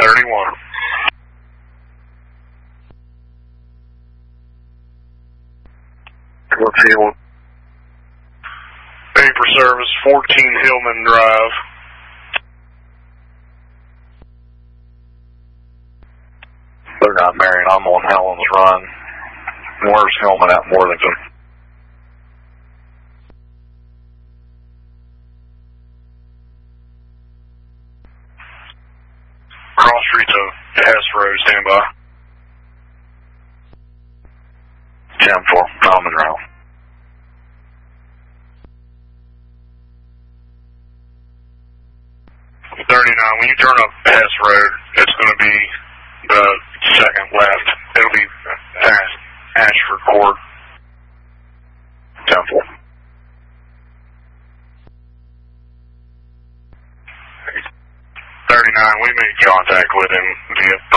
31. Field. Paper service, 14 Hillman Drive. They're not married. I'm on Helen's Run. Where's Hillman at Worthington? Cross streets of Hess Road, standby. 10-4, Common Rail. 39, when you turn up Hess Road, it's going to be the second left. It'll be Ashford Court. 10-4. 39, we made contact with him via